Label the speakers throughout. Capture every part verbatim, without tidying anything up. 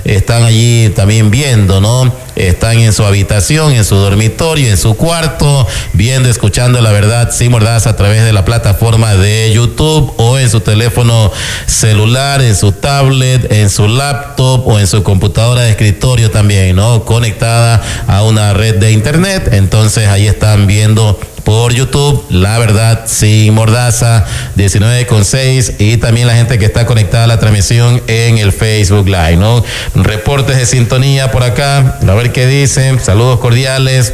Speaker 1: están allí también viendo, ¿no? Están en su habitación, en su dormitorio, en su cuarto, viendo, escuchando La Verdad Sin Mordaza a través de la plataforma de YouTube o en su teléfono celular, en su tablet, en su laptop o en su computadora de escritorio también, ¿no? Conectada a una red de internet. Entonces ahí están viendo por YouTube La Verdad Sin Mordaza, diecinueve con seis, y también la gente que está conectada a la transmisión en el Facebook Live, ¿no? Reportes de sintonía por acá, a ver qué dicen, saludos cordiales.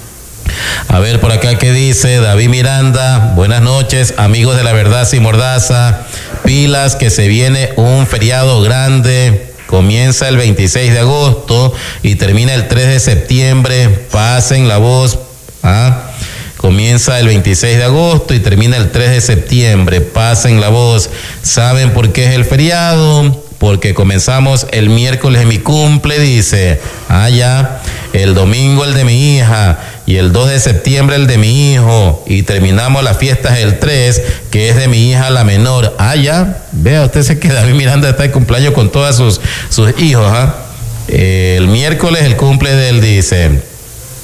Speaker 1: A ver por acá qué dice David Miranda, buenas noches, amigos de La Verdad Sin Mordaza, pilas que se viene un feriado grande. Comienza el veintiséis de agosto y termina el tres de septiembre, pasen la voz, ¿ah? Comienza el veintiséis de agosto y termina el tres de septiembre. Pasen la voz. ¿Saben por qué es el feriado? Porque comenzamos el miércoles de mi cumple, dice. Ah, ya. El domingo el de mi hija. Y el dos de septiembre el de mi hijo. Y terminamos las fiestas el tres, que es de mi hija la menor. Ah, ya. Vea, usted se queda David Miranda está de cumpleaños con todos sus, sus hijos. ¿Ah? El miércoles el cumple de él, dice.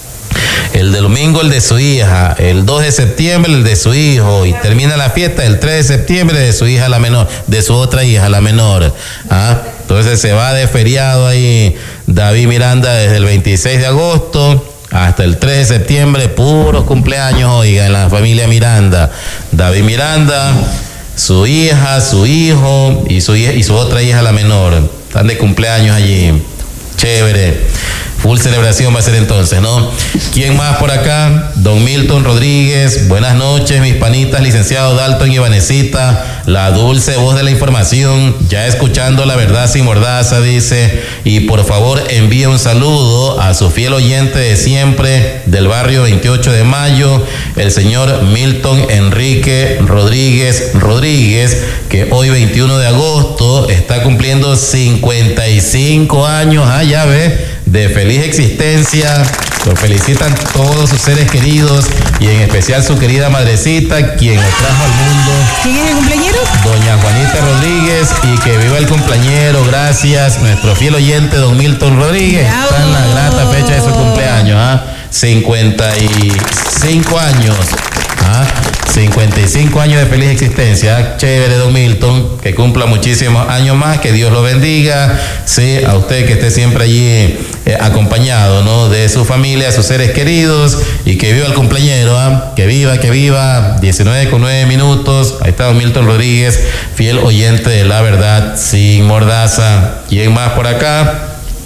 Speaker 1: El de domingo el de su hija, el dos de septiembre el de su hijo, y termina la fiesta el tres de septiembre de su hija la menor, de su otra hija la menor. ¿Ah? Entonces se va de feriado ahí David Miranda desde el veintiséis de agosto hasta el tres de septiembre, puros cumpleaños, oiga, en la familia Miranda. David Miranda, su hija, su hijo y su hija, y su otra hija la menor, están de cumpleaños allí. Chévere. Full celebración va a ser entonces, ¿no? ¿Quién más por acá? Don Milton Rodríguez, buenas noches, mis panitas, licenciado Dalton y Vanesita, la dulce voz de la información, ya escuchando La Verdad Sin Mordaza, dice, y por favor envíe un saludo a su fiel oyente de siempre del barrio veintiocho de mayo, el señor Milton Enrique Rodríguez Rodríguez, que hoy veintiuno de agosto está cumpliendo cincuenta y cinco años, ah, ya ve, de feliz existencia. Lo felicitan todos sus seres queridos y en especial su querida madrecita, quien lo trajo al mundo.
Speaker 2: ¿Quién es el cumpleañero?
Speaker 1: Doña Juanita Rodríguez, y que viva el cumpleañero. Gracias, nuestro fiel oyente don Milton Rodríguez.
Speaker 2: ¡Bravo!
Speaker 1: Está en la grata fecha de su cumpleaños, ¿ah? cincuenta y cinco años. ¿Ah? cincuenta y cinco años de feliz existencia. Chévere, don Milton, que cumpla muchísimos años más, que Dios lo bendiga. Sí, a usted que esté siempre allí eh, acompañado, ¿no? De su familia, sus seres queridos, y que viva el cumpleañero, ¿ah? Que viva, que viva. diecinueve con nueve minutos. Ahí está don Milton Rodríguez, fiel oyente de La Verdad Sin Mordaza. ¿Quién más por acá?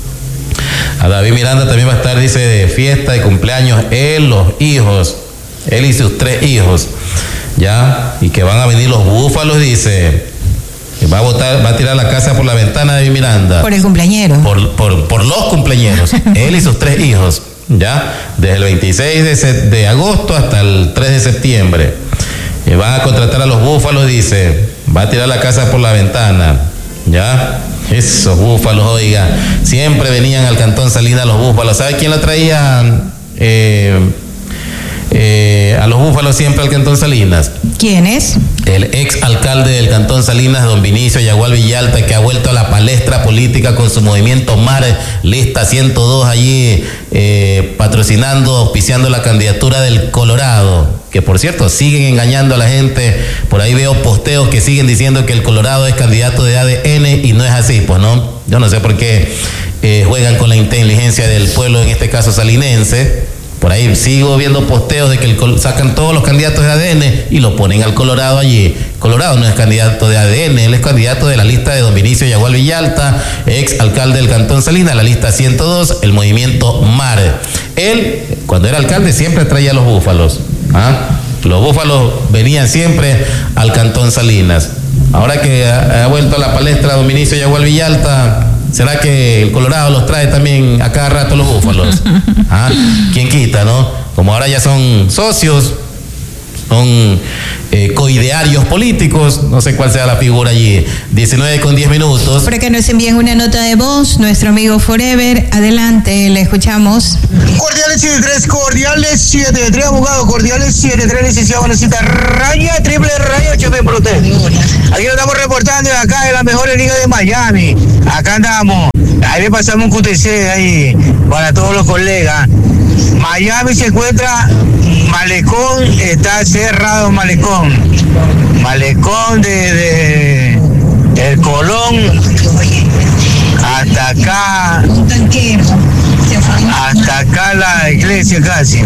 Speaker 1: A David Miranda también va a estar, dice, de fiesta de cumpleaños él, los hijos. Él y sus tres hijos, ya, y que van a venir los búfalos, dice, que va a botar, va a tirar la casa por la ventana de Miranda.
Speaker 2: Por el cumpleañero.
Speaker 1: Por, por, por los cumpleañeros, él y sus tres hijos, ya, desde el veintiséis de, de agosto hasta el tres de septiembre. Y va a contratar a los búfalos, dice, va a tirar la casa por la ventana, ya. Esos búfalos, oiga, siempre venían al Cantón Salinas los búfalos. ¿Sabe quién lo traía? Eh... Eh, a los búfalos siempre al Cantón Salinas.
Speaker 2: ¿Quién es?
Speaker 1: El ex alcalde del Cantón Salinas, don Vinicio Yagual Villalta, que ha vuelto a la palestra política con su movimiento M A R, lista ciento dos, allí eh, patrocinando, auspiciando la candidatura del Colorado, que por cierto siguen engañando a la gente. Por ahí veo posteos que siguen diciendo que el Colorado es candidato de A D N y no es así, pues no. Yo no sé por qué eh, juegan con la inteligencia del pueblo, en este caso salinense. Por ahí sigo viendo posteos de que el, sacan todos los candidatos de A D N y lo ponen al Colorado allí. Colorado no es candidato de A D N, él es candidato de la lista de don Vinicio Yagual Villalta, ex alcalde del Cantón Salinas, la lista ciento dos, el movimiento M A R. Él, cuando era alcalde, siempre traía a los búfalos. ¿Ah? Los búfalos venían siempre al Cantón Salinas. Ahora que ha, ha vuelto a la palestra don Vinicio Yagual Villalta, ¿será que el Colorado los trae también a cada rato los búfalos? ¿Ah? ¿Quién quita, no? Como ahora ya son socios, son eh, coidearios políticos, no sé cuál sea la figura allí. diecinueve con diez minutos.
Speaker 2: Para que nos envíen una nota de voz, nuestro amigo Forever, adelante, le escuchamos.
Speaker 3: Cordiales siete tres, cordiales siete tres, abogado, cordiales siete tres, licenciado Vanesita, raya, triple raya, H P por usted. Aquí lo estamos reportando de acá de la mejor liga de Miami. Acá andamos. Ahí le pasamos un Q T C ahí para todos los colegas. Miami se encuentra Malecón, está cerrado Malecón. Malecón de, de el Colón hasta acá, hasta acá la iglesia casi.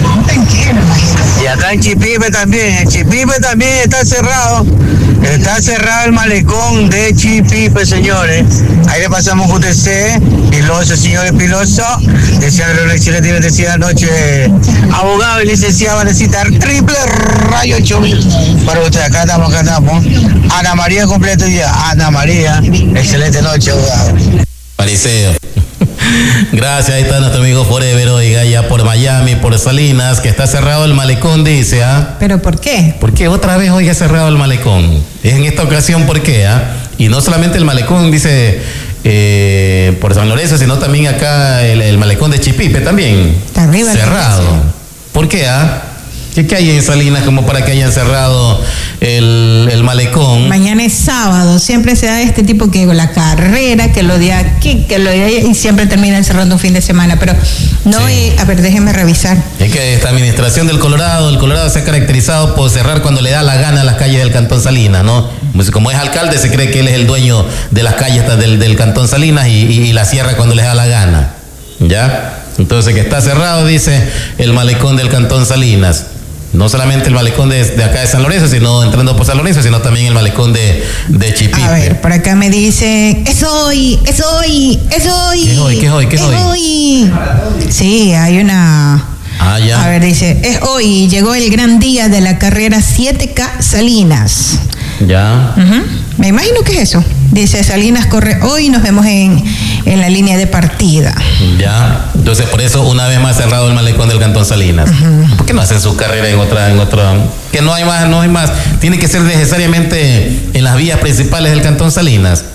Speaker 3: Y acá en Chipipe también, en Chipipe también está cerrado, está cerrado el malecón de Chipipe, señores. Ahí le pasamos Q T C, Piloso, señores Piloso, desearle una excelente y bendecida noche. Abogado y licenciado van a necesitar triple rayo ocho mil para usted. Acá estamos, acá estamos. Ana María completo ya, Ana María, excelente noche, abogado.
Speaker 1: Fariseo. Gracias, ahí está nuestro amigo Forever, oiga, ya por Miami, por Salinas, que está cerrado el malecón, dice, ¿ah?
Speaker 2: ¿Pero por qué?
Speaker 1: ¿Por qué otra vez, oiga, cerrado el malecón? En esta ocasión, ¿por qué, ah? Y no solamente el malecón, dice, eh, por San Lorenzo, sino también acá el, el malecón de Chipipe también.
Speaker 2: Está arriba,
Speaker 1: cerrado. ¿Por qué, ah? ¿Qué, ¿Qué hay en Salinas como para que hayan cerrado el, el malecón?
Speaker 2: Mañana es sábado, siempre se da este tipo que la carrera, que lo de aquí, que lo de allá, y siempre terminan cerrando un fin de semana, pero no, sí. y, a ver, déjenme revisar.
Speaker 1: Es que esta administración del Colorado, el Colorado se ha caracterizado por cerrar cuando le da la gana a las calles del Cantón Salinas, ¿no? Pues como es alcalde, se cree que él es el dueño de las calles del, del Cantón Salinas y, y, y la cierra cuando le da la gana, ¿ya? Entonces que está cerrado, dice, el malecón del Cantón Salinas. No solamente el malecón de, de acá de San Lorenzo, sino entrando por San Lorenzo, sino también el malecón de, de Chipipe.
Speaker 2: A ver, por acá me dice, es hoy, es hoy, es hoy.
Speaker 1: ¿Qué es hoy? ¿Qué es hoy? ¿Qué es hoy?
Speaker 2: hoy? Sí, hay una...
Speaker 1: Ah, ya.
Speaker 2: A ver, dice, es hoy, llegó el gran día de la carrera siete K Salinas.
Speaker 1: Ya.
Speaker 2: Uh-huh. Me imagino que es eso. Dice, Salinas corre hoy, nos vemos en, en la línea de partida.
Speaker 1: Ya. Entonces, por eso, una vez más cerrado el malecón del Cantón Salinas. Uh-huh. ¿Por qué no hacen su carrera en otra, en otra? Que no hay más, no hay más. Tiene que ser necesariamente en las vías principales del Cantón Salinas.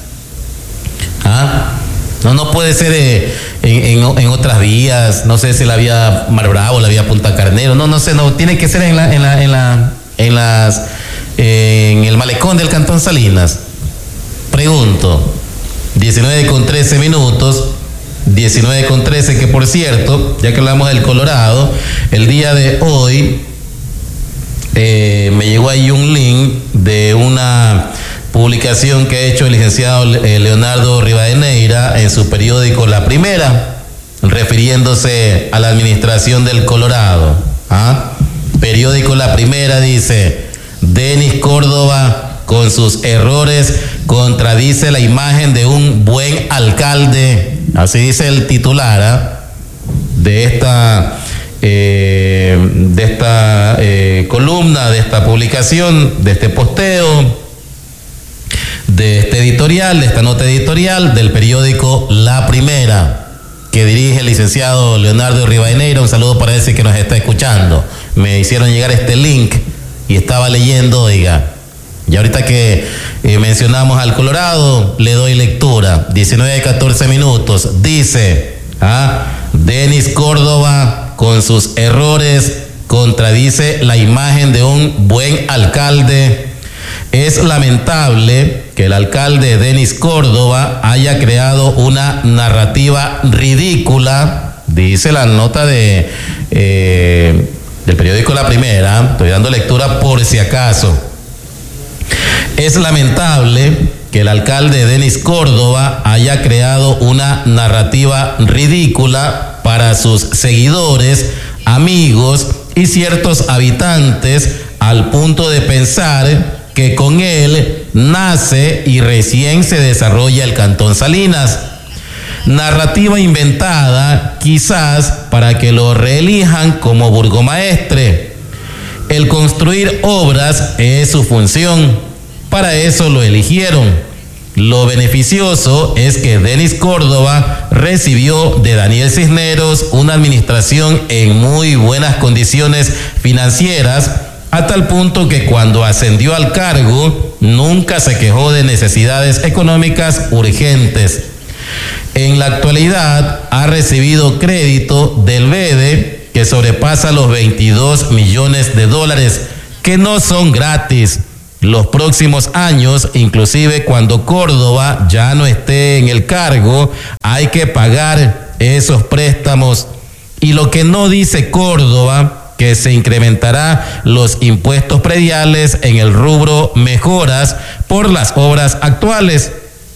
Speaker 1: ¿Ah? No, no puede ser eh, en, en, en otras vías. No sé si la vía Mar Bravo, la vía Punta Carnero. No, no sé, no. Tiene que ser en la, en la, en la, en las, eh, en el malecón del Cantón Salinas. Pregunto, diecinueve con trece minutos, diecinueve con trece, que por cierto, ya que hablamos del Colorado, el día de hoy eh, me llegó ahí un link de una publicación que ha hecho el licenciado Leonardo Rivadeneira en su periódico La Primera, refiriéndose a la administración del Colorado. ¿Ah? Periódico La Primera dice, Denis Córdoba con sus errores contradice la imagen de un buen alcalde. Así dice el titular ¿eh? de esta eh, de esta eh, columna, de esta publicación, de este posteo, de este editorial, de esta nota editorial del periódico La Primera, que dirige el licenciado Leonardo Rivadeneira. Un saludo para ese que nos está escuchando. Me hicieron llegar este link y estaba leyendo, oiga. Y ahorita que eh, mencionamos al Colorado, le doy lectura. diecinueve, catorce minutos. Dice, ¿ah? Denis Córdoba, con sus errores, contradice la imagen de un buen alcalde. Es lamentable que el alcalde Denis Córdoba haya creado una narrativa ridícula, dice la nota de eh, del periódico La Primera. Estoy dando lectura por si acaso. Es lamentable que el alcalde Denis Córdoba haya creado una narrativa ridícula para sus seguidores, amigos y ciertos habitantes, al punto de pensar que con él nace y recién se desarrolla el Cantón Salinas. Narrativa inventada quizás para que lo reelijan como burgomaestre. El construir obras es su función. Para eso lo eligieron. Lo beneficioso es que Denis Córdoba recibió de Daniel Cisneros una administración en muy buenas condiciones financieras, a tal punto que cuando ascendió al cargo nunca se quejó de necesidades económicas urgentes. En la actualidad ha recibido crédito del B E D que sobrepasa los veintidós millones de dólares, que no son gratis. los próximos años, inclusive cuando Córdoba ya no esté en el cargo, hay que pagar esos préstamos. Y lo que no dice Córdoba, que se incrementará los impuestos prediales en el rubro mejoras por las obras actuales.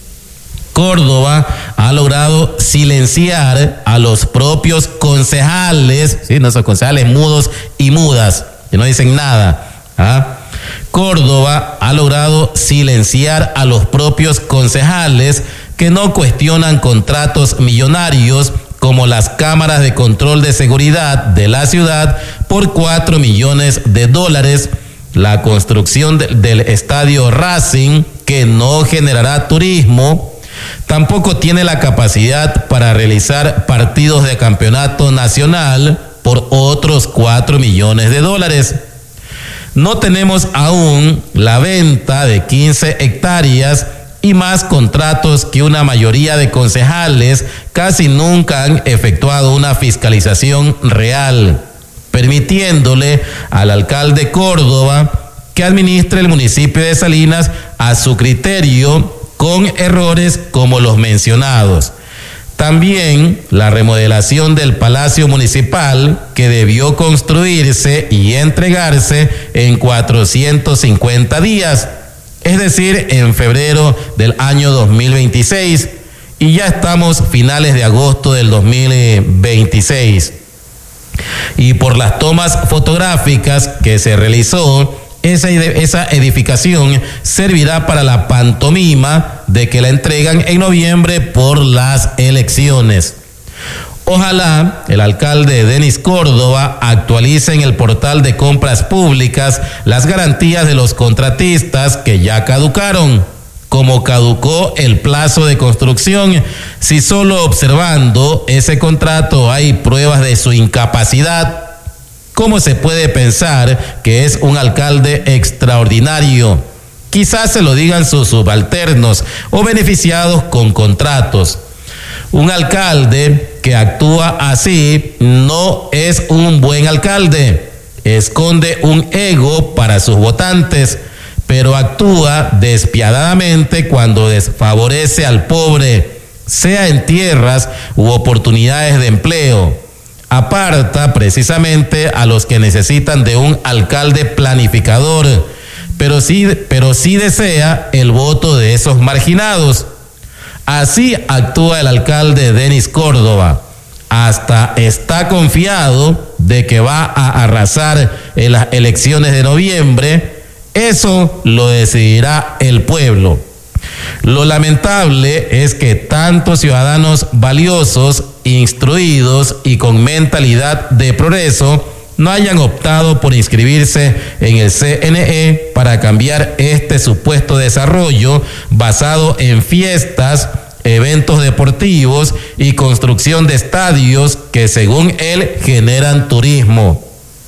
Speaker 1: Córdoba ha logrado silenciar a los propios concejales, sí, nuestros concejales mudos y mudas, que no dicen nada. ¿ah? Córdoba ha logrado silenciar a los propios concejales que no cuestionan contratos millonarios como las cámaras de control de seguridad de la ciudad por cuatro millones de dólares, la construcción de, del estadio Racing, que no generará turismo. Tampoco tiene la capacidad para realizar partidos de campeonato nacional por otros cuatro millones de dólares. No tenemos aún la venta de quince hectáreas y más contratos que una mayoría de concejales casi nunca han efectuado una fiscalización real, permitiéndole al alcalde Córdoba que administre el municipio de Salinas a su criterio, con errores como los mencionados. También la remodelación del Palacio Municipal, que debió construirse y entregarse en cuatrocientos cincuenta días, es decir, en febrero del año dos mil veintiséis, y ya estamos finales de agosto del dos mil veintiséis. Y por las tomas fotográficas que se realizó, Esa, esa edificación servirá para la pantomima de que la entregan en noviembre por las elecciones. Ojalá el alcalde Denis Córdoba actualice en el portal de compras públicas las garantías de los contratistas que ya caducaron, como caducó el plazo de construcción. Si solo observando ese contrato hay pruebas de su incapacidad, ¿cómo se puede pensar que es un alcalde extraordinario? Quizás se lo digan sus subalternos o beneficiados con contratos. Un alcalde que actúa así no es un buen alcalde. Esconde un ego para sus votantes, pero actúa despiadadamente cuando desfavorece al pobre, sea en tierras u oportunidades de empleo. Aparta precisamente a los que necesitan de un alcalde planificador, pero sí, pero sí desea el voto de esos marginados. Así actúa el alcalde Denis Córdoba. Hasta está confiado de que va a arrasar en las elecciones de noviembre. Eso lo decidirá el pueblo. Lo lamentable es que tantos ciudadanos valiosos, instruidos y con mentalidad de progreso no hayan optado por inscribirse en el C N E para cambiar este supuesto desarrollo basado en fiestas, eventos deportivos y construcción de estadios que, según él, generan turismo.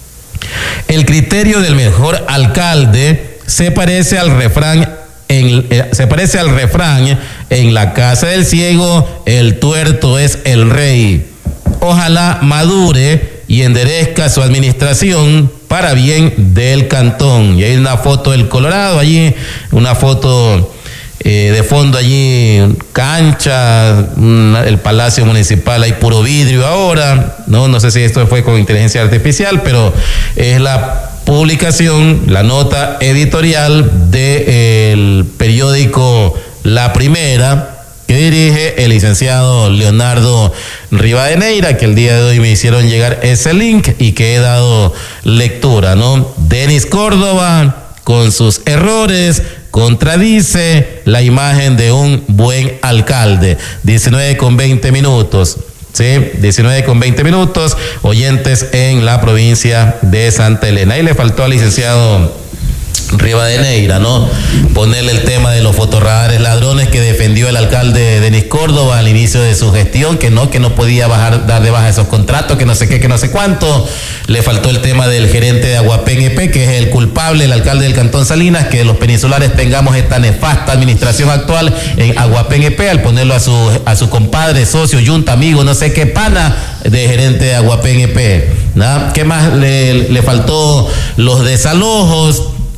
Speaker 1: El criterio del mejor alcalde se parece al refrán En, eh, se parece al refrán: en la casa del ciego el tuerto es el rey. Ojalá madure y enderezca su administración para bien del cantón. Y hay una foto del Colorado allí, una foto eh, de fondo allí, cancha, una, el Palacio Municipal, hay puro vidrio ahora, no, no sé si esto fue con inteligencia artificial, pero es la publicación, la nota editorial del periódico La Primera, que dirige el licenciado Leonardo Rivadeneira, que el día de hoy me hicieron llegar ese link y que he dado lectura, ¿no? Denis Córdoba, con sus errores, contradice la imagen de un buen alcalde. diecinueve con veinte minutos. Sí, diecinueve con veinte minutos, oyentes en la provincia de Santa Elena. Ahí le faltó al licenciado Rivadeneira, ¿no? Ponerle el tema de los fotorradares ladrones que defendió el alcalde Denis Córdoba al inicio de su gestión, que no, que no podía bajar, dar de baja esos contratos, que no sé qué, que no sé cuánto. Le faltó el tema del gerente de Aguapén E P, que es el culpable, el alcalde del Cantón Salinas, que los peninsulares tengamos esta nefasta administración actual en Aguapén E P, al ponerlo a su, a su compadre, socio, yunta, amigo, no sé qué pana de gerente de Aguapén E P, ¿no? ¿Qué más le, le faltó? Los desalojos.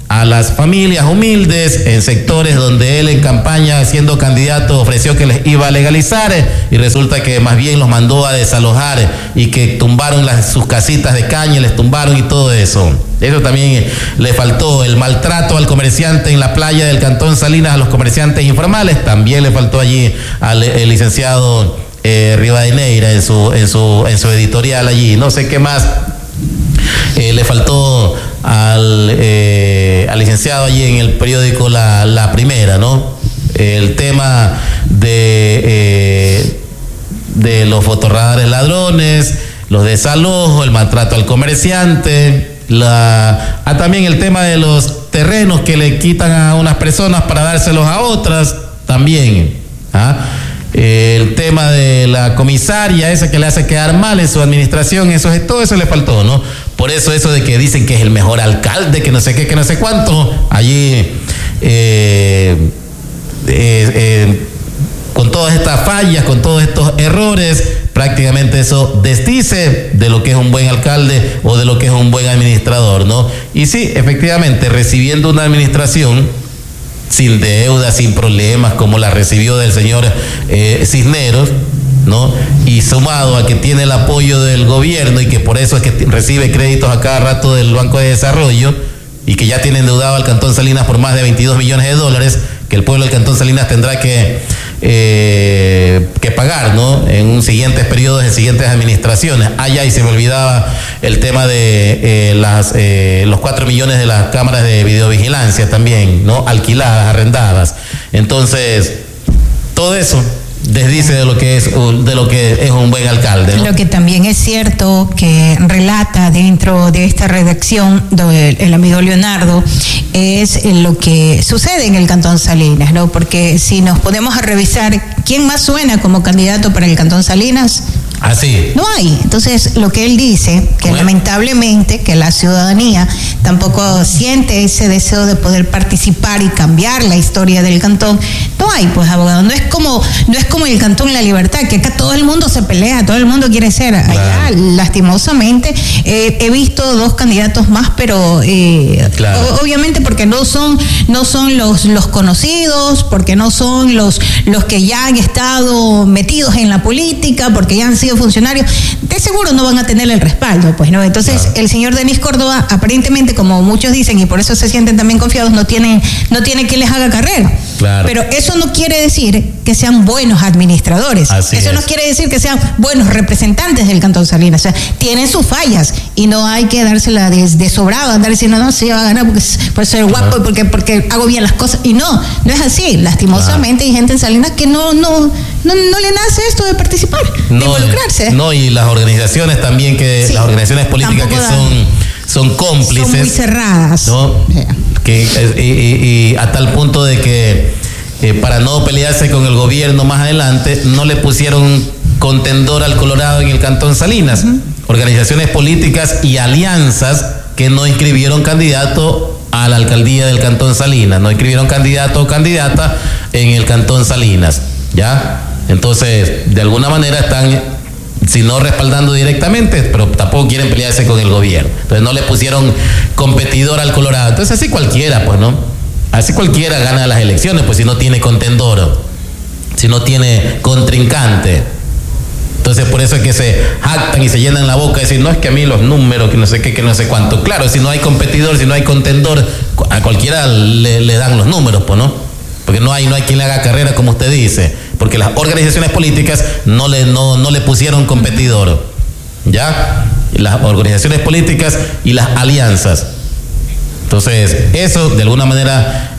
Speaker 1: a las familias humildes en sectores donde él en campaña siendo candidato ofreció que les iba a legalizar y resulta que más bien los mandó a desalojar y que tumbaron las, sus casitas de caña, les tumbaron y todo eso. Eso también le faltó. El maltrato al comerciante en la playa del Cantón Salinas, a los comerciantes informales, también le faltó allí al el licenciado eh, Rivadeneira en su, en, su, en su editorial allí. No sé qué más eh, le faltó al, eh, al licenciado allí en el periódico La, la Primera, ¿no? El tema de, eh, de los fotorradares ladrones, los desalojos, el maltrato al comerciante, la, ah, también el tema de los terrenos que le quitan a unas personas para dárselos a otras, también, ¿ah? El tema de la comisaria esa que le hace quedar mal en su administración, eso es, todo eso le faltó, ¿no? Por eso eso de que dicen que es el mejor alcalde, que no sé qué, que no sé cuánto, allí eh, eh, eh, con todas estas fallas, con todos estos errores, prácticamente eso desdice de lo que es un buen alcalde o de lo que es un buen administrador, ¿no? Y sí, efectivamente, recibiendo una administración sin deuda, sin problemas, como la recibió del señor eh, Cisneros, ¿no? Y sumado a que tiene el apoyo del gobierno y que por eso es que recibe créditos a cada rato del Banco de Desarrollo y que ya tiene endeudado al Cantón Salinas por más de veintidós millones de dólares, que el pueblo del Cantón Salinas tendrá que, eh, que pagar, ¿no? En un siguientes periodos, en siguientes administraciones. Ah, ya, y se me olvidaba el tema de eh, las, eh, los cuatro millones de las cámaras de videovigilancia también, ¿no? Alquiladas, arrendadas. Entonces, todo eso desdice de lo que es de lo que es un buen alcalde, ¿no?
Speaker 2: Lo que también es cierto que relata dentro de esta redacción del el amigo Leonardo es lo que sucede en el Cantón Salinas, ¿no? Porque si nos ponemos a revisar quién más suena como candidato para el Cantón Salinas,
Speaker 1: así
Speaker 2: no hay. Entonces, lo que él dice, que bueno, lamentablemente que la ciudadanía tampoco siente ese deseo de poder participar y cambiar la historia del cantón, no hay, pues, abogado. No es como, no es como el Cantón La Libertad, que acá todo el mundo se pelea, todo el mundo quiere ser. Allá, claro, lastimosamente, eh, he visto dos candidatos más, pero eh, claro, o, obviamente porque no son, no son los, los conocidos, porque no son los, los que ya han estado metidos en la política, porque ya han sido funcionarios, de seguro no van a tener el respaldo, pues, ¿no? Entonces, claro, el señor Denis Córdoba, aparentemente, como muchos dicen, y por eso se sienten también confiados, no tienen, no tiene quien les haga carrera. Claro. Pero eso no quiere decir que sean buenos administradores. Así eso es. No quiere decir que sean buenos representantes del Cantón Salinas. O sea, tienen sus fallas y no hay que dársela de, de sobrado, andar diciendo, no, sí, va a ganar porque por ser guapo y porque, porque hago bien las cosas. Y no, no es así. Lastimosamente, claro, hay gente en Salinas que no, no, no, no le nace esto de participar, no, de involucrarse.
Speaker 1: No, y las organizaciones también, que sí, las organizaciones políticas que son... son cómplices. Son
Speaker 2: muy cerradas.
Speaker 1: ¿No? Yeah. Que, y, y, y a tal punto de que eh, para no pelearse con el gobierno más adelante, no le pusieron contendor al Colorado en el Cantón Salinas. Uh-huh. Organizaciones políticas y alianzas que no inscribieron candidato a la alcaldía del Cantón Salinas, no inscribieron candidato o candidata en el Cantón Salinas, ¿ya? Entonces, de alguna manera están, si no respaldando directamente, pero tampoco quieren pelearse con el gobierno. Entonces no le pusieron competidor al Colorado. Entonces así cualquiera, pues, ¿no? Así cualquiera gana las elecciones, pues, si no tiene contendor, si no tiene contrincante. Entonces por eso es que se jactan y se llenan la boca y decir, no, es que a mí los números, que no sé qué, que no sé cuánto. Claro, si no hay competidor, si no hay contendor, a cualquiera le, le dan los números, pues, ¿no? Porque no hay, no hay quien le haga carrera, como usted dice. Porque las organizaciones políticas no le, no, no le pusieron competidor, ¿ya? Las organizaciones políticas y las alianzas. Entonces, eso de alguna manera,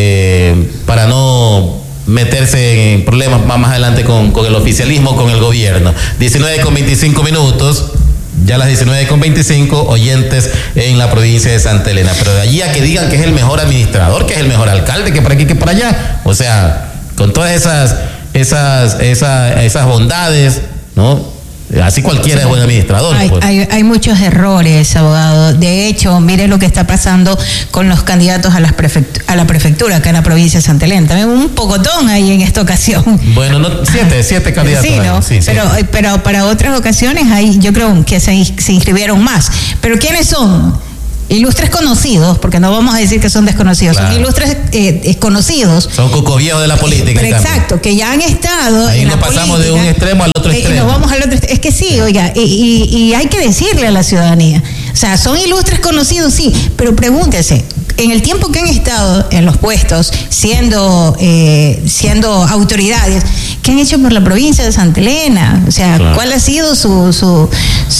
Speaker 1: eh, para no meterse en problemas más, más adelante con, con el oficialismo, con el gobierno. diecinueve con veinticinco minutos, ya las diecinueve con veinticinco, oyentes en la provincia de Santa Elena. Pero de allí a que digan que es el mejor administrador, que es el mejor alcalde, que por aquí, que por allá. O sea, con todas esas... Esas, esas, esas bondades, ¿no? Así cualquiera es buen administrador.
Speaker 2: Hay,
Speaker 1: pues.
Speaker 2: hay, hay muchos errores, abogado. De hecho, mire lo que está pasando con los candidatos a, las prefect- a la prefectura acá en la provincia de Santa Elena. También un pocotón ahí en esta ocasión.
Speaker 1: Bueno, no, siete, siete candidatos.
Speaker 2: Sí, ¿no? Sí, pero, sí. pero para otras ocasiones hay, yo creo que se, se inscribieron más. Pero ¿quiénes son? ilustres conocidos, porque no vamos a decir que son desconocidos, claro. Son ilustres eh, conocidos.
Speaker 1: Son cucoviejos de la política.
Speaker 2: Pero exacto, que ya han estado
Speaker 1: ahí
Speaker 2: en
Speaker 1: nos
Speaker 2: la
Speaker 1: pasamos
Speaker 2: política,
Speaker 1: de un extremo al otro extremo.
Speaker 2: Y nos vamos al otro extremo. Es que sí, oiga, y, y, y hay que decirle a la ciudadanía. O sea, son ilustres conocidos, sí, pero pregúntese, en el tiempo que han estado en los puestos, siendo, eh, siendo autoridades, ¿qué han hecho por la provincia de Santa Elena? O sea, claro. ¿Cuál ha sido su, su,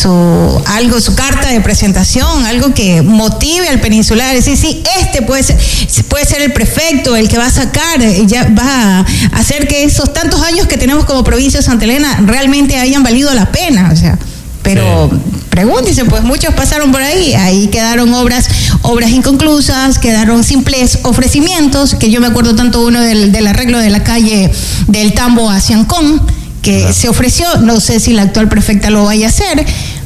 Speaker 2: su, algo, su carta de presentación? Algo que motive al peninsular, decir, sí, este puede ser, puede ser el prefecto, el que va a sacar, ya va a hacer que esos tantos años que tenemos como provincia de Santa Elena realmente hayan valido la pena, o sea, pero... Sí. Pregúntese, pues muchos pasaron por ahí, ahí quedaron obras, obras inconclusas, quedaron simples ofrecimientos, que yo me acuerdo tanto uno del, del arreglo de la calle del Tambo a Ciancón, que no. se ofreció, no sé si la actual prefecta lo vaya a hacer,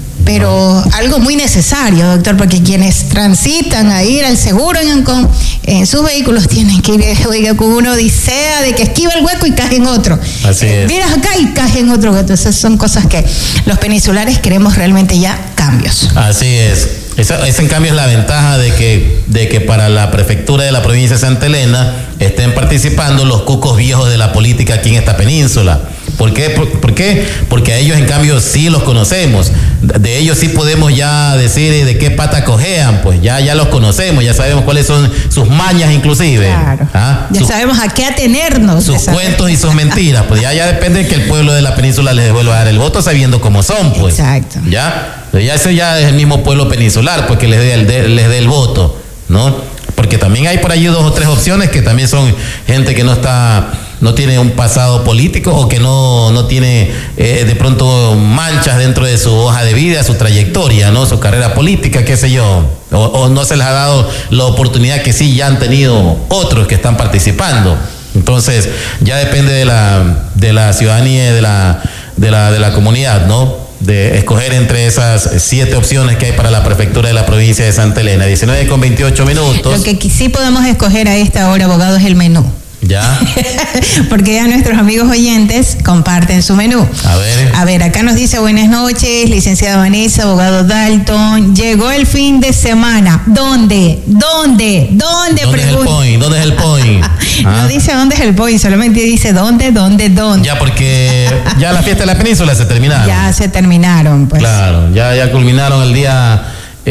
Speaker 2: pero no. algo muy necesario, doctor, porque quienes transitan a ir al seguro en Ancón, en sus vehículos tienen que ir, oiga, con una odisea de que esquiva el hueco y cae en otro.
Speaker 1: Así es.
Speaker 2: Miras acá y cae en otro. Entonces son cosas que los peninsulares queremos realmente ya cambios.
Speaker 1: Así es. Esa, esa en cambio es la ventaja de que, de que para la prefectura de la provincia de Santa Elena estén participando los cucos viejos de la política aquí en esta península. ¿Por qué? ¿Por, por qué? Porque a ellos en cambio sí los conocemos. De ellos sí podemos ya decir de qué pata cojean, pues ya, ya los conocemos, ya sabemos cuáles son sus mañas inclusive.
Speaker 2: Claro. ¿Ah? Ya sus, sabemos a qué atenernos.
Speaker 1: Sus cuentos y sus mentiras. Pues ya, ya depende de que el pueblo de la península les vuelva a dar el voto sabiendo cómo son, pues.
Speaker 2: Exacto.
Speaker 1: Ya, ya ese ya es el mismo pueblo peninsular, pues que les dé el, de, les dé el voto, ¿no? Porque también hay por allí dos o tres opciones que también son gente que no está... no tiene un pasado político o que no, no tiene eh, de pronto manchas dentro de su hoja de vida, su trayectoria, ¿no? Su carrera política, qué sé yo. O, o no se les ha dado la oportunidad que sí ya han tenido otros que están participando. Entonces, ya depende de la, de la ciudadanía y de la, de la, de la comunidad, ¿no? De escoger entre esas siete opciones que hay para la prefectura de la provincia de Santa Elena. diecinueve con veintiocho minutos.
Speaker 2: Lo que sí podemos escoger a esta hora, abogado, es el menú.
Speaker 1: Ya.
Speaker 2: Porque ya nuestros amigos oyentes comparten su menú.
Speaker 1: A ver.
Speaker 2: A ver, acá nos dice buenas noches, licenciada Vanessa, abogado Dalton. Llegó el fin de semana. ¿Dónde? ¿Dónde? ¿Dónde?
Speaker 1: ¿Dónde es el point? ¿Dónde es el point?
Speaker 2: No ¿Ah? dice dónde es el point, solamente dice dónde, dónde, dónde.
Speaker 1: Ya, porque ya la fiesta de la península se terminaron.
Speaker 2: Ya se terminaron, pues.
Speaker 1: Claro, ya, ya culminaron el día...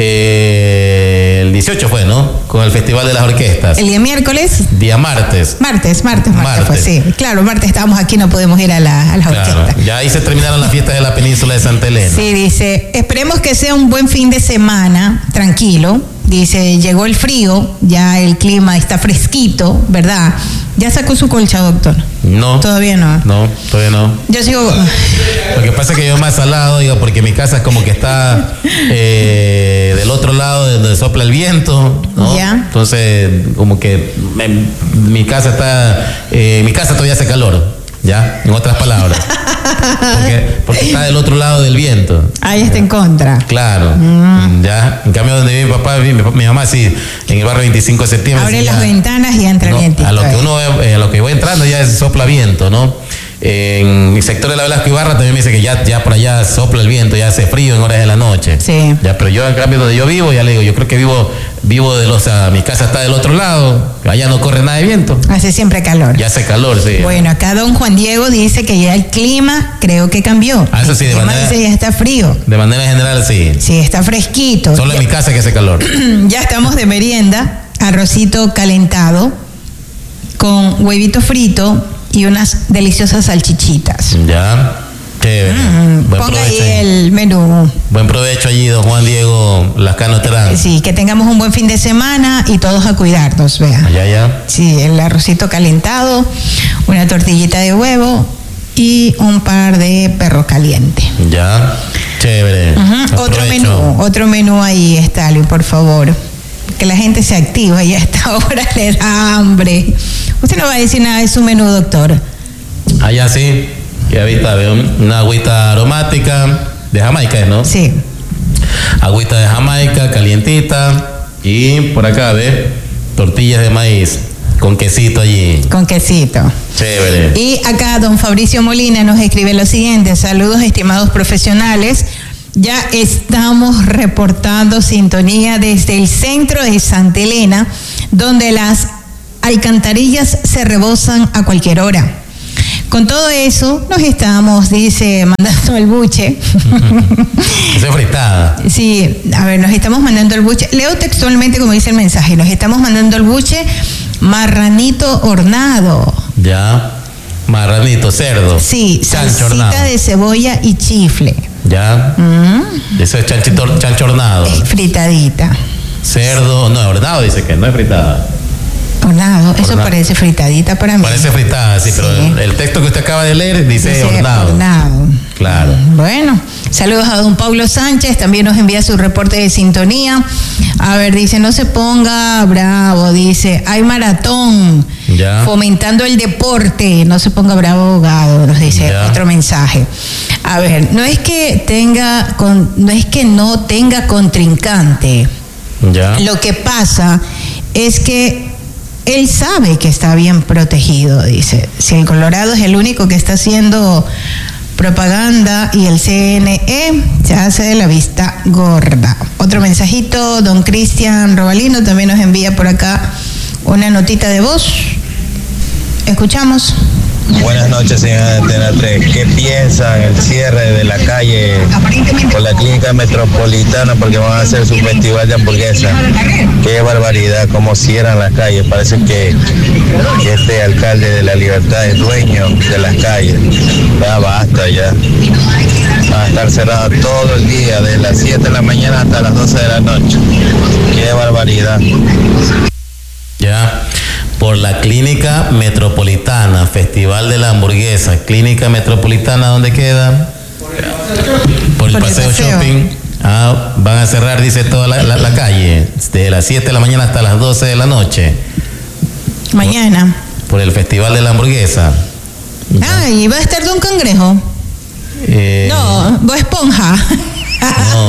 Speaker 1: Eh, el dieciocho fue, ¿no? Con el Festival de las Orquestas.
Speaker 2: ¿El día miércoles?
Speaker 1: Día martes.
Speaker 2: Martes, martes, martes, martes. Fue, sí. Claro, martes estábamos aquí, no podemos ir a la, a la
Speaker 1: claro,
Speaker 2: orquesta.
Speaker 1: Ya ahí se terminaron las fiestas de la península de Santa Elena.
Speaker 2: Sí, dice, esperemos que sea un buen fin de semana, tranquilo. Dice, llegó el frío, ya el clima está fresquito, ¿verdad? ¿Ya sacó su colcha, doctor?
Speaker 1: No.
Speaker 2: ¿Todavía no?
Speaker 1: No, todavía no.
Speaker 2: Yo sigo...
Speaker 1: Lo que pasa es que yo más salado, digo, porque mi casa es como que está eh, del otro lado de donde sopla el viento, ¿no?
Speaker 2: Ya.
Speaker 1: Entonces, como que me, mi casa está... Eh, mi casa todavía hace calor. ¿Ya? En otras palabras. Porque, porque está del otro lado del viento.
Speaker 2: Ahí está en contra.
Speaker 1: Claro. Mm. ¿Ya? En cambio, donde vive mi papá, mi, mi mamá, sí, en el barrio veinticinco de septiembre.
Speaker 2: Abre
Speaker 1: sí,
Speaker 2: las
Speaker 1: ya,
Speaker 2: ventanas y entra
Speaker 1: no,
Speaker 2: viento.
Speaker 1: A lo que uno eh, a lo que voy entrando ya es sopla viento, ¿no? En mi sector de la Velasco Ibarra también me dice que ya, ya por allá sopla el viento, ya hace frío en horas de la noche.
Speaker 2: Sí.
Speaker 1: Ya, pero yo en cambio donde yo vivo, ya le digo, yo creo que vivo, vivo de los, o sea, mi casa está del otro lado, allá no corre nada de viento.
Speaker 2: Hace siempre calor.
Speaker 1: Ya hace calor, sí.
Speaker 2: Bueno, acá don Juan Diego dice que ya el clima creo que cambió.
Speaker 1: Ah, eso sí, de manera.
Speaker 2: Dice ya está frío.
Speaker 1: De manera general, sí.
Speaker 2: Sí, está fresquito.
Speaker 1: Solo
Speaker 2: ya,
Speaker 1: en mi casa que hace calor.
Speaker 2: Ya estamos de merienda, arrocito calentado, con huevito frito y unas deliciosas salchichitas.
Speaker 1: Ya, chévere.
Speaker 2: Mm,
Speaker 1: Buen
Speaker 2: ponga
Speaker 1: provecho
Speaker 2: ahí el menú.
Speaker 1: Buen provecho allí, don Juan Diego Lascano Terán.
Speaker 2: Sí, que tengamos un buen fin de semana y todos a cuidarnos, vea.
Speaker 1: Ya, ya.
Speaker 2: Sí, el arrocito calentado, una tortillita de huevo y un par de perro caliente.
Speaker 1: Ya, chévere.
Speaker 2: Uh-huh. Otro menú, otro menú ahí, Stalin, por favor. Que la gente se activa y a esta hora le da hambre. Usted no va a decir nada de su menú, doctor.
Speaker 1: Allá sí, que ahorita veo una agüita aromática de Jamaica, ¿no?
Speaker 2: Sí.
Speaker 1: Agüita de Jamaica, calientita. Y por acá, ¿ves? Tortillas de maíz con quesito allí.
Speaker 2: Con quesito.
Speaker 1: Chévere.
Speaker 2: Y acá don Fabricio Molina nos escribe lo siguiente. Saludos, estimados profesionales. Ya estamos reportando sintonía desde el centro de Santa Elena, donde las alcantarillas se rebosan a cualquier hora. Con todo eso, nos estamos, dice, mandando el buche.
Speaker 1: Eso es fritada.
Speaker 2: Sí, a ver, nos estamos mandando el buche. Leo textualmente como dice el mensaje. Nos estamos mandando el buche marranito hornado.
Speaker 1: Ya, marranito, cerdo.
Speaker 2: Sí, salsita de cebolla y chifle.
Speaker 1: Ya, mm. Eso es chanchito, chancho hornado.
Speaker 2: Es fritadita.
Speaker 1: Cerdo, no, hornado dice que no es fritada.
Speaker 2: Hornado, eso hornado. Parece fritadita para mí.
Speaker 1: Parece fritada, sí, sí. Pero el, el texto que usted acaba de leer dice, dice hornado.
Speaker 2: hornado.
Speaker 1: Claro.
Speaker 2: Bueno, saludos a don Pablo Sánchez, también nos envía su reporte de sintonía. A ver, dice, no se ponga bravo, dice, hay maratón, ya. Fomentando el deporte, no se ponga bravo, abogado, nos dice ya. Otro mensaje. A ver, no es que tenga, con, no es que no tenga contrincante.
Speaker 1: Ya.
Speaker 2: Lo que pasa es que él sabe que está bien protegido, dice. Si el Colorado es el único que está haciendo propaganda y el C N E se hace de la vista gorda. Otro mensajito, don Cristian Robalino también nos envía por acá una notita de voz. Escuchamos.
Speaker 4: Buenas noches, señora de Antena tres. ¿Qué piensan el cierre de la calle por la clínica metropolitana porque van a hacer su festival de hamburguesas? Qué barbaridad, cómo cierran las calles. Parece que, que este alcalde de La Libertad es dueño de las calles. Ya basta ya. Va a estar cerrado todo el día, de las siete de la mañana hasta las doce de la noche. Qué barbaridad.
Speaker 1: Ya. Por la Clínica Metropolitana, Festival de la Hamburguesa. Clínica Metropolitana, ¿dónde queda? Por el, Por paseo, el paseo Shopping. Ah, van a cerrar, dice, toda la, la, la calle, de las siete de la mañana hasta las doce de la noche.
Speaker 2: Mañana.
Speaker 1: Por, por el Festival de la Hamburguesa.
Speaker 2: Ah, ¿y va a estar Don Cangrejo?
Speaker 1: Eh,
Speaker 2: no, Bob Esponja.
Speaker 1: No.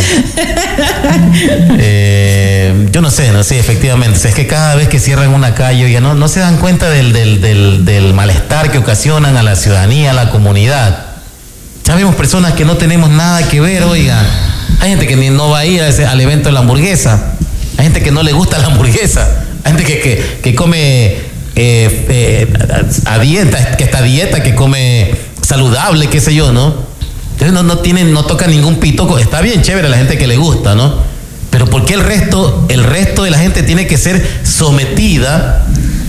Speaker 1: Eh, yo no sé, no sé, efectivamente. Es que cada vez que cierran una calle, ya no, no se dan cuenta del, del, del, del malestar que ocasionan a la ciudadanía, a la comunidad. Ya vemos personas que no tenemos nada que ver, oiga. Hay gente que ni no va a ir a ese, al evento de la hamburguesa. Hay gente que no le gusta la hamburguesa. Hay gente que, que, que come eh, eh, a dieta, que está a dieta, que come saludable, qué sé yo, ¿no? Entonces no, no tienen, no tocan ningún pito. Está bien chévere a la gente que le gusta, ¿no? Pero ¿por qué el resto, el resto de la gente tiene que ser sometida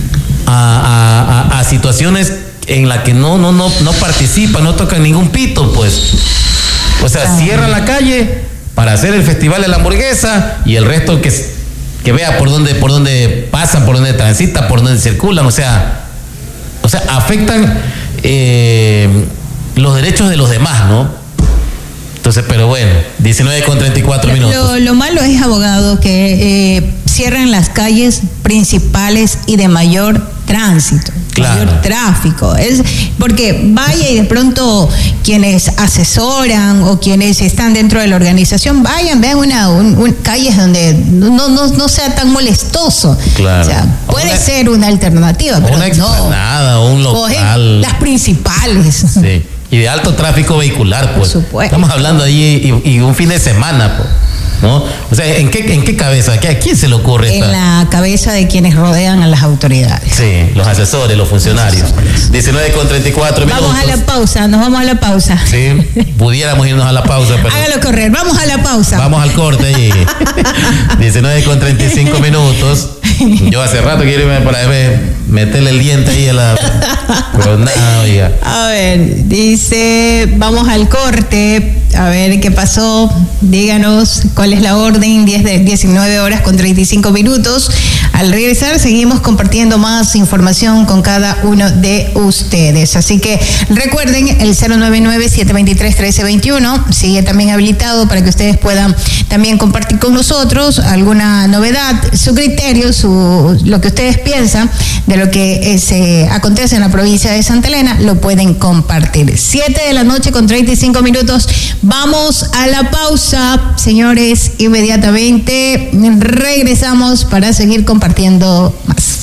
Speaker 1: a, a, a, a situaciones en las que no, no, no, no participan, no tocan ningún pito, pues? O sea, cierran la calle para hacer el festival de la hamburguesa y el resto que, que vea por dónde, por dónde pasan, por dónde transitan, por dónde circulan. O sea, o sea, afectan eh, los derechos de los demás, ¿no? Entonces, pero bueno, diecinueve con treinta y cuatro minutos.
Speaker 2: Lo, lo malo es, abogado, que eh, cierran las calles principales y de mayor tránsito,
Speaker 1: claro.
Speaker 2: Mayor tráfico. Es porque vaya y de pronto quienes asesoran o quienes están dentro de la organización vayan, vean una, un, un, calles donde no, no, no sea tan molestoso.
Speaker 1: Claro.
Speaker 2: O sea, puede
Speaker 1: una,
Speaker 2: ser una alternativa, pero
Speaker 1: una explanada,
Speaker 2: no.
Speaker 1: Un local.
Speaker 2: Las principales.
Speaker 1: Sí. Y de alto tráfico vehicular, pues.
Speaker 2: Por supuesto.
Speaker 1: Estamos hablando allí y, y un fin de semana, pues, ¿no? O sea, ¿en qué, en qué cabeza? ¿A quién se le ocurre
Speaker 2: En
Speaker 1: esta?
Speaker 2: la cabeza de quienes rodean a las autoridades.
Speaker 1: Sí, los asesores, los funcionarios. diecinueve con treinta y cuatro minutos.
Speaker 2: Vamos a la pausa, nos vamos a la pausa.
Speaker 1: Sí, pudiéramos irnos a la pausa, pero...
Speaker 2: Hágalo correr, vamos a la pausa.
Speaker 1: Vamos al corte allí. diecinueve con treinta y cinco minutos. Yo hace rato quiero irme para ver, meterle el diente ahí a la... Pero nada, oiga.
Speaker 2: A ver, dice, vamos al corte, a ver qué pasó, díganos cuál es la orden, diez de diecinueve horas con treinta y cinco minutos. Al regresar seguimos compartiendo más información con cada uno de ustedes. Así que recuerden, el cero nueve nueve, siete dos tres, uno tres dos uno sigue también habilitado para que ustedes puedan también compartir con nosotros alguna novedad, su criterio, su, lo que ustedes piensan de lo que se acontece en la provincia de Santa Elena, lo pueden compartir. siete de la noche con treinta y cinco minutos. Vamos a la pausa, señores. Inmediatamente regresamos para seguir compartiendo más.